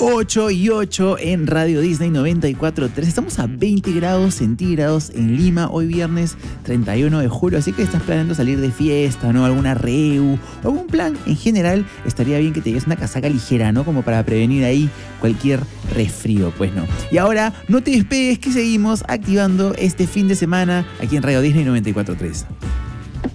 8:08 en Radio Disney 94.3. Estamos a 20 grados centígrados en Lima, hoy viernes 31 de julio. Así que estás planeando salir de fiesta, ¿no? Alguna reu o algún plan. En general, estaría bien que te lleves una casaca ligera, ¿no? Como para prevenir ahí cualquier resfrío, pues no. Y ahora, no te despegues, que seguimos activando este fin de semana aquí en Radio Disney 94.3.